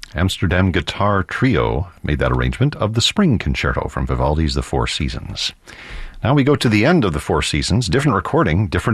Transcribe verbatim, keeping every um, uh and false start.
Amsterdam Guitar Trio made that arrangement of the Spring Concerto from Vivaldi's The Four Seasons. Now we go to the end of the Four Seasons, different recording, different